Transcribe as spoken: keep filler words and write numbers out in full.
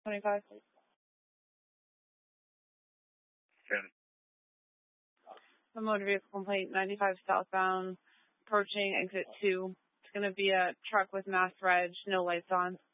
twenty-five. ten. The motor vehicle complaint, ninety-five southbound, approaching exit two. It's going to be a truck with mass reg, no lights on.